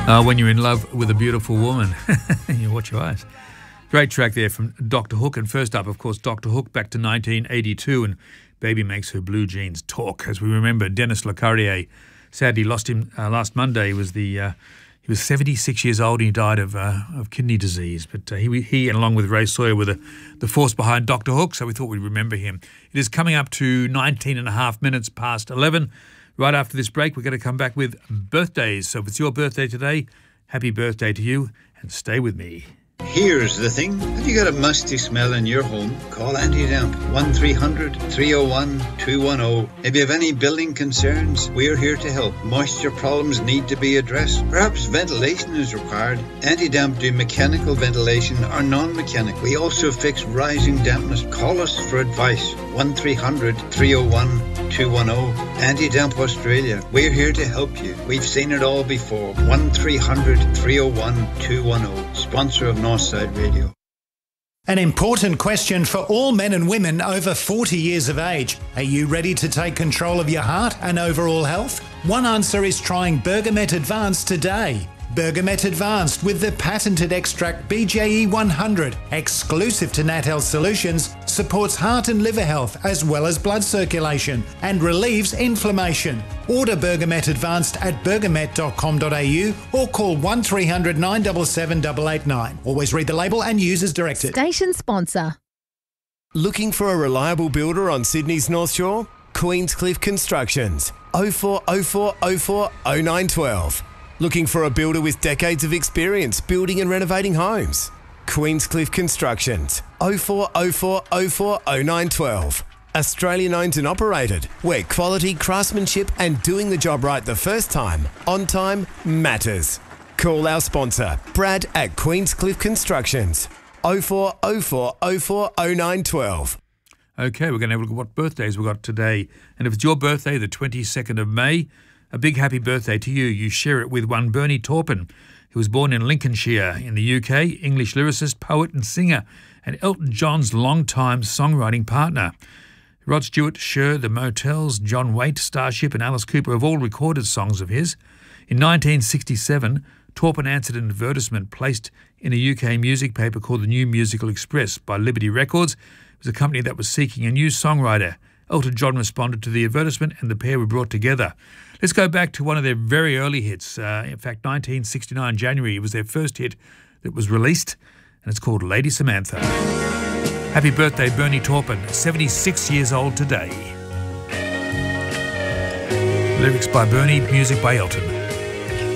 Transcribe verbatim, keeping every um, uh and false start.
Uh, when you're in love with a beautiful woman, you watch your eyes. Great track there from Doctor Hook. And first up, of course, Doctor Hook back to nineteen eighty-two and Baby Makes Her Blue Jeans Talk. As we remember, Dennis LeCarrier sadly lost him uh, last Monday. He was the uh, he was seventy-six years old and he died of uh, of kidney disease. But uh, he, he, and along with Ray Sawyer, were the, the force behind Doctor Hook, so we thought we'd remember him. It is coming up to nineteen and a half minutes past eleven. Right after this break, we're going to come back with birthdays. So if it's your birthday today, happy birthday to you, and stay with me. Here's the thing. Have you got a musty smell in your home? Call Anti-Damp, one three hundred, three oh one, two one oh. If you have any building concerns, we're here to help. Moisture problems need to be addressed. Perhaps ventilation is required. Anti-Damp do mechanical ventilation or non-mechanical. We also fix rising dampness. Call us for advice. one three hundred, three oh one, two one oh. Anti-Damp Australia. We're here to help you. We've seen it all before. one three hundred, three oh one, two one oh. Sponsor of Northside Radio. An important question for all men and women over forty years of age. Are you ready to take control of your heart and overall health? One answer is trying Bergamet Advanced today. Bergamet Advanced with the patented extract B J E one hundred, exclusive to Nat Health Solutions, supports heart and liver health as well as blood circulation and relieves inflammation. Order Bergamet Advanced at bergamet dot com dot a u or call one three hundred, nine seven seven, eight eight nine. Always read the label and use as directed. Station sponsor. Looking for a reliable builder on Sydney's North Shore? Queenscliff Constructions. oh four oh four oh four oh nine one two. Looking for a builder with decades of experience building and renovating homes? Queenscliff Constructions. oh four oh four oh four oh nine one two. Australian owned and operated, where quality, craftsmanship and doing the job right the first time, on time, matters. Call our sponsor, Brad at Queenscliff Constructions. oh four oh four oh four oh nine one two. Okay, we're going to have a look at what birthdays we've got today. And if it's your birthday, the twenty-second of May, a big happy birthday to you. You share it with one Bernie Taupin, who was born in Lincolnshire in the U K, English lyricist, poet and singer, and Elton John's longtime songwriting partner. Rod Stewart, Cher, The Motels, John Waite, Starship and Alice Cooper have all recorded songs of his. In nineteen sixty-seven, Taupin answered an advertisement placed in a U K music paper called the New Musical Express by Liberty Records. It was a company that was seeking a new songwriter. Elton John responded to the advertisement and the pair were brought together. Let's go back to one of their very early hits. Uh, in fact, nineteen sixty-nine, January, it was their first hit that was released, and it's called Lady Samantha. Happy birthday, Bernie Taupin, seventy-six years old today. Lyrics by Bernie, music by Elton.